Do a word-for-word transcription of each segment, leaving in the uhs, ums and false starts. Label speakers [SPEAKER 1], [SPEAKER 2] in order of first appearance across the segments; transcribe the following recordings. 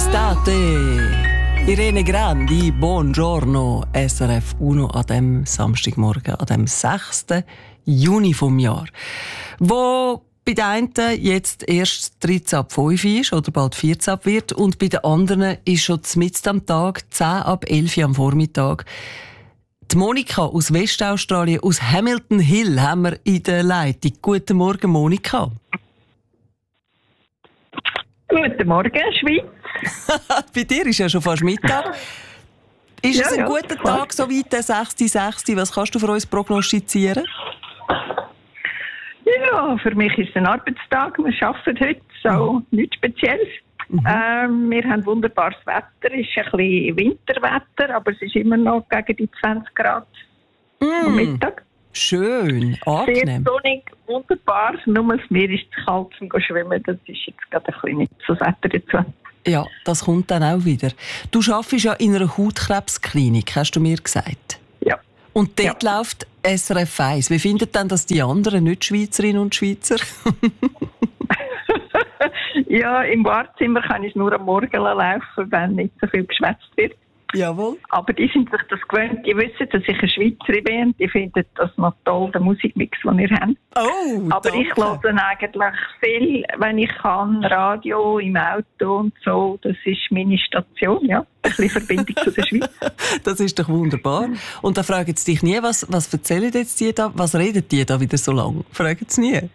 [SPEAKER 1] Estate. Irene Grandi, buongiorno, S R F Uno an dem Samstagmorgen, an dem sechsten Juni vom Jahr. Wo bei den einen jetzt erst dreizehn ab fünf ist oder bald vierzehn ab wird und bei den anderen ist schon mitten am Tag, zehn ab elf am Vormittag. Die Monika aus Westaustralien, aus Hamilton Hill, haben wir in der Leitung. Guten Morgen, Monika.
[SPEAKER 2] Guten Morgen, Schweiz.
[SPEAKER 1] Bei dir ist ja schon fast Mittag. Ist
[SPEAKER 2] Ja,
[SPEAKER 1] es ein
[SPEAKER 2] ja,
[SPEAKER 1] guter
[SPEAKER 2] klar.
[SPEAKER 1] Tag, so weit der sechste sechste? Was kannst du für uns prognostizieren?
[SPEAKER 2] Ja, für mich ist es ein Arbeitstag. Wir arbeiten heute, so nichts Spezielles.
[SPEAKER 1] Mhm.
[SPEAKER 2] Ähm, wir haben wunderbares Wetter. Es ist ein bisschen Winterwetter, aber es ist immer noch gegen die zwanzig Grad am
[SPEAKER 1] Mm,
[SPEAKER 2] Mittag.
[SPEAKER 1] schön,
[SPEAKER 2] Sehr
[SPEAKER 1] angenehm.
[SPEAKER 2] sonnig, wunderbar. Nur das Meer ist zu kalt zum Schwimmen. Das ist jetzt gerade ein bisschen nicht so das Wetter dazu.
[SPEAKER 1] Ja, das kommt dann auch wieder. Du arbeitest ja in einer Hautkrebsklinik, hast du mir gesagt.
[SPEAKER 2] Ja.
[SPEAKER 1] Und dort läuft S R F eins. Wie findet denn das die anderen Nicht-Schweizerinnen und Schweizer?
[SPEAKER 2] Ja, im Wartezimmer kann ich nur am Morgen laufen, wenn nicht so viel geschwätzt wird.
[SPEAKER 1] Jawohl.
[SPEAKER 2] Aber die sind sich das gewöhnt. Die wissen, dass ich eine Schweizerin bin und die finden das noch toll, den Musikmix, den wir haben.
[SPEAKER 1] Oh,
[SPEAKER 2] Aber
[SPEAKER 1] danke.
[SPEAKER 2] ich höre eigentlich viel, wenn ich kann, Radio im Auto und so. Das ist meine Station, ja. Ein bisschen Verbindung zu der Schweiz.
[SPEAKER 1] Das ist doch wunderbar. Und da fragen sie dich nie, was, was erzählen jetzt die da? Was reden die da wieder so lang? Fragen sie nie?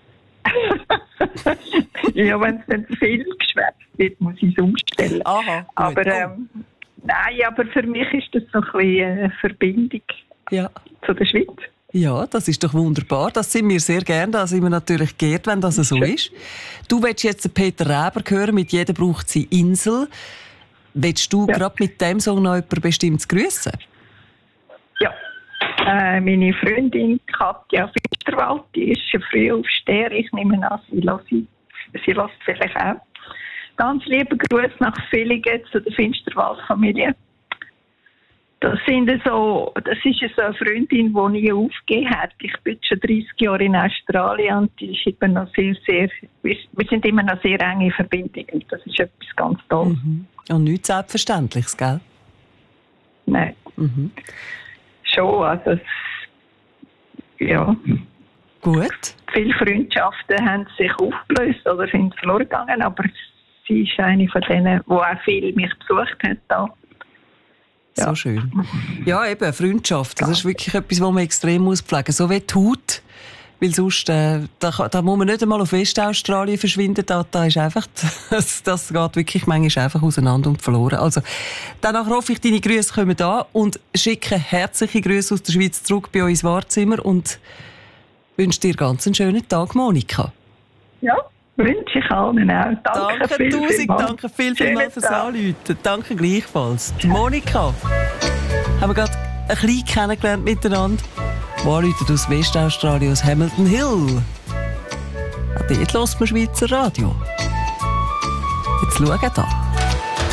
[SPEAKER 2] Ja, wenn es dann zu viel geschwätzt wird, muss ich es umstellen.
[SPEAKER 1] Aha, gut.
[SPEAKER 2] Aber
[SPEAKER 1] Oh.
[SPEAKER 2] ähm, nein, aber für mich ist das so ein bisschen eine Verbindung
[SPEAKER 1] Ja.
[SPEAKER 2] zu der Schweiz.
[SPEAKER 1] Ja, das ist doch wunderbar. Das sind wir sehr gerne. Da sind wir natürlich geehrt, wenn das so ist. Du willst jetzt den Peter Reber hören, mit «Jeder braucht seine Insel». Willst du
[SPEAKER 2] Ja.
[SPEAKER 1] gerade mit dem Song noch jemanden bestimmt grüßen?
[SPEAKER 2] Ja, äh, meine Freundin Katja Finsterwald, die ist ein Frühaufsteher. Ich nehme an, sie hört, sie hört vielleicht auch. Ganz liebe Grüße nach Villingen zu der Finsterwald-Familie. Das, sind so, das ist so eine Freundin, die nie aufgegeben hat. Ich bin schon dreißig Jahre in Australien und die ist immer noch sehr, sehr, wir, wir sind immer noch sehr enge Verbindung und das ist etwas ganz Tolles.
[SPEAKER 1] Mhm. Und nichts Selbstverständliches, gell?
[SPEAKER 2] Nein.
[SPEAKER 1] Mhm.
[SPEAKER 2] Schon, also es- ja,
[SPEAKER 1] Gut.
[SPEAKER 2] viele Freundschaften haben sich aufgelöst oder sind verloren gegangen, aber sie ist eine von denen, die auch viel mich besucht hat. Da. Ja.
[SPEAKER 1] So schön. Ja, eben, Freundschaft. Das ist wirklich etwas, was man extrem muss pflegen muss. So wie die Haut. Weil sonst, äh, da, kann- da muss man nicht einmal auf Westaustralien verschwinden. Da, da ist einfach, das, das geht wirklich manchmal einfach auseinander und verloren. Also, danach hoffe ich, deine Grüße kommen da und schicke herzliche Grüße aus der Schweiz zurück bei uns ins Wahrzimmer und wünsche dir ganz einen schönen Tag, Monika.
[SPEAKER 2] Ja, wünsche ich allen auch. Danke,
[SPEAKER 1] Danke,
[SPEAKER 2] viel,
[SPEAKER 1] tausend
[SPEAKER 2] vielmals.
[SPEAKER 1] Danke, viel,
[SPEAKER 2] Schönen
[SPEAKER 1] vielmals fürs
[SPEAKER 2] Tag.
[SPEAKER 1] Anrufen. Danke gleichfalls. Die Monika haben wir gerade ein bisschen kennengelernt miteinander. Die anruft aus Westaustralien, aus Hamilton Hill. Auch dort hört man Schweizer Radio. Jetzt schauen da.